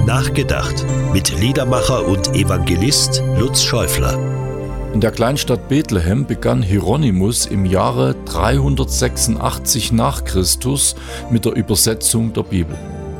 Nachgedacht mit Liedermacher und Evangelist Lutz Schäufler. In der Kleinstadt Bethlehem begann Hieronymus im Jahre 386 nach Christus mit der Übersetzung der Bibel.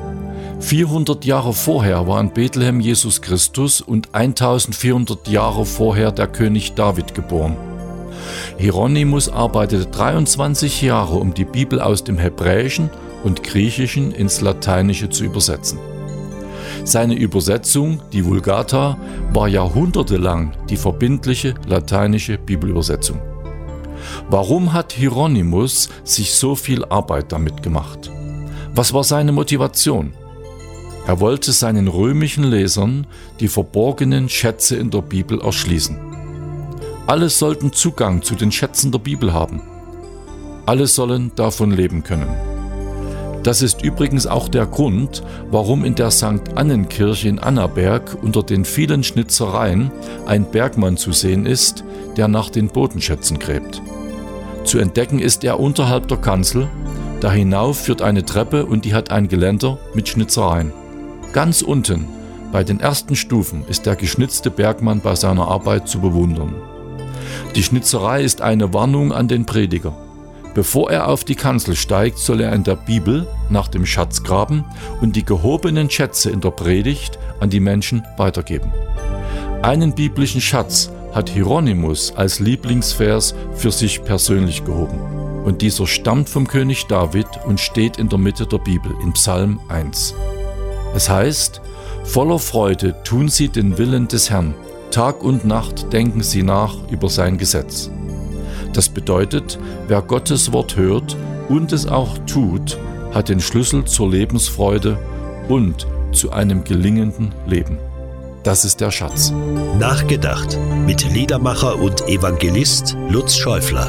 400 Jahre vorher war in Bethlehem Jesus Christus und 1400 Jahre vorher der König David geboren. Hieronymus arbeitete 23 Jahre, um die Bibel aus dem Hebräischen und Griechischen ins Lateinische zu übersetzen. Seine Übersetzung, die Vulgata, war jahrhundertelang die verbindliche lateinische Bibelübersetzung. Warum hat Hieronymus sich so viel Arbeit damit gemacht? Was war seine Motivation? Er wollte seinen römischen Lesern die verborgenen Schätze in der Bibel erschließen. Alle sollten Zugang zu den Schätzen der Bibel haben. Alle sollen davon leben können. Das ist übrigens auch der Grund, warum in der St. Annenkirche in Annaberg unter den vielen Schnitzereien ein Bergmann zu sehen ist, der nach den Bodenschätzen gräbt. Zu entdecken ist er unterhalb der Kanzel, da hinauf führt eine Treppe und die hat ein Geländer mit Schnitzereien. Ganz unten, bei den ersten Stufen, ist der geschnitzte Bergmann bei seiner Arbeit zu bewundern. Die Schnitzerei ist eine Warnung an den Prediger. Bevor er auf die Kanzel steigt, soll er in der Bibel nach dem Schatz graben und die gehobenen Schätze in der Predigt an die Menschen weitergeben. Einen biblischen Schatz hat Hieronymus als Lieblingsvers für sich persönlich gehoben. Und dieser stammt vom König David und steht in der Mitte der Bibel in Psalm 1. Es heißt: Voller Freude tun sie den Willen des Herrn. Tag und Nacht denken sie nach über sein Gesetz. Das bedeutet, wer Gottes Wort hört und es auch tut, hat den Schlüssel zur Lebensfreude und zu einem gelingenden Leben. Das ist der Schatz. Nachgedacht mit Liedermacher und Evangelist Lutz Schäufler.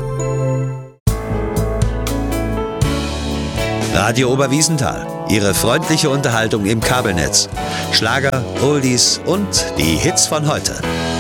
Radio Oberwiesenthal, Ihre freundliche Unterhaltung im Kabelnetz. Schlager, Oldies und die Hits von heute.